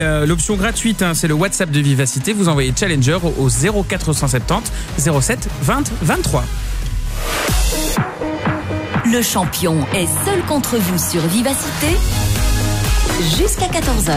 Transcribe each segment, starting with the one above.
L'option gratuite, c'est le WhatsApp de Vivacité. Vous envoyez Challenger au 0470 07 20 23. Le champion est seul contre vous sur Vivacité jusqu'à 14h.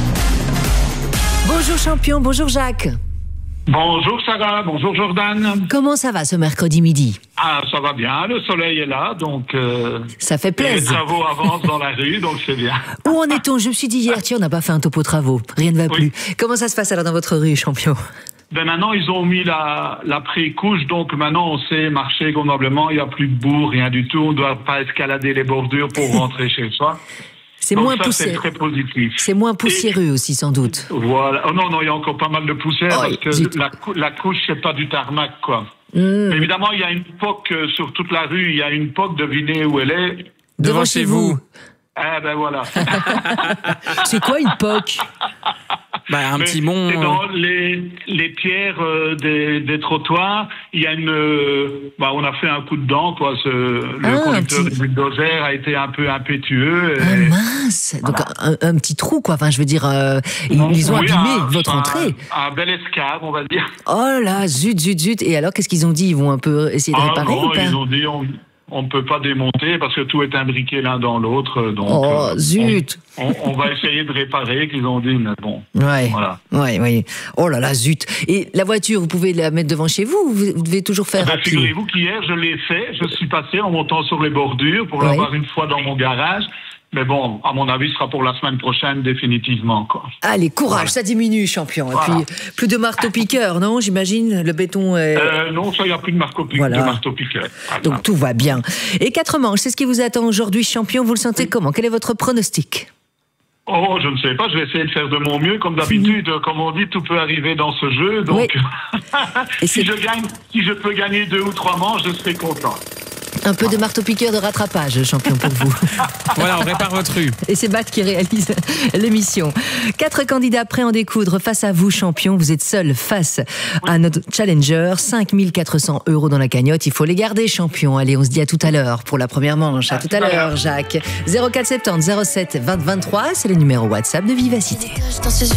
Bonjour champion, bonjour Jacques. Bonjour Sarah, bonjour Jordan. Comment ça va ce mercredi midi? Ah, ça va bien, le soleil est là, donc... ça fait plaisir. Les travaux avancent dans la rue, donc c'est bien. Où en est-on? Je me suis dit hier, tiens, on n'a pas fait un topo travaux, rien ne va plus. Comment ça se passe alors dans votre rue, champion? Ben maintenant, ils ont mis la pré-couche, donc maintenant on sait marcher convenablement, il n'y a plus de boue, rien du tout, on ne doit pas escalader les bordures pour rentrer chez soi. C'est donc moins ça, poussiéreux. c'est très positif. C'est moins poussiéreux aussi, sans doute. Voilà. Oh non, il y a encore pas mal de poussière parce que la couche, c'est pas du tarmac, quoi. Mais évidemment, il y a une POC sur toute la rue, il y a une POC, devinez où elle est? Devant chez vous. Ah ben voilà. C'est quoi une POC? Un petit mont. C'est dans les pierres des trottoirs. Il y a on a fait un coup de dent, quoi. Le conducteur du bulldozer a été un peu impétueux. Mince. Donc un petit trou, quoi. Enfin, je veux dire, ils ont abîmé votre entrée. Un bel escave, on va dire. Oh là, zut. Et alors, qu'est-ce qu'ils ont dit? Ils vont un peu essayer de réparer ou pas? Ils ont dit on ne peut pas démonter parce que tout est imbriqué l'un dans l'autre. Donc, zut. On va essayer de réparer, qu'ils ont dit, mais bon. Ouais. Voilà. Ouais. Oh là là, zut. Et la voiture, vous pouvez la mettre devant chez vous ou vous devez toujours faire à pied? Figurez-vous qu'hier, je l'ai fait. Je suis passé en montant sur les bordures pour l'avoir une fois dans mon garage. Mais bon, à mon avis, ce sera pour la semaine prochaine définitivement, quoi. Allez, courage, ça diminue, champion. Voilà. Et puis, plus de marteau-piqueur, non? J'imagine, le béton est... non, ça, il n'y a plus de marteau-piqueur. Voilà. Donc, tout va bien. Et 4 manches, c'est ce qui vous attend aujourd'hui, champion. Vous le sentez comment? Quel est votre pronostic? Oh, je ne sais pas, je vais essayer de faire de mon mieux. Comme d'habitude, comme on dit, tout peut arriver dans ce jeu. Donc, si je peux gagner 2 ou 3 manches, je serai content. Un peu de marteau-piqueur de rattrapage, champion, pour vous. Voilà, on répare votre rue. Et c'est Bat qui réalise l'émission. 4 candidats prêts à en découdre face à vous, champion. Vous êtes seul face à notre challenger. 5 400 € dans la cagnotte. Il faut les garder, champion. Allez, on se dit à tout à l'heure pour la première manche. À tout à l'heure, Jacques. 0470 07 20 23, c'est le numéro WhatsApp de Vivacité.